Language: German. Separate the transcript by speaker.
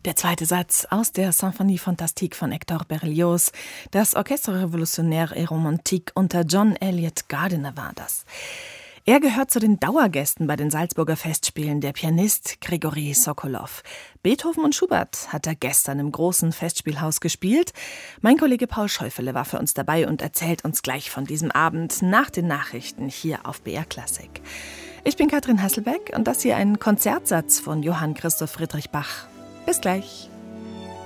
Speaker 1: Der zweite Satz aus der Symphonie Fantastique von Hector Berlioz. Das Orchestre Révolutionnaire et Romantique unter John Eliot Gardiner war das. Er gehört zu den Dauergästen bei den Salzburger Festspielen, der Pianist Grigori Sokolow. Beethoven und Schubert hat er gestern im großen Festspielhaus gespielt. Mein Kollege Paul Schäufele war für uns dabei und erzählt uns gleich von diesem Abend nach den Nachrichten hier auf BR Klassik. Ich bin Katrin Hasselbeck und das hier ein Konzertsatz von Johann Christoph Friedrich Bach. Bis gleich.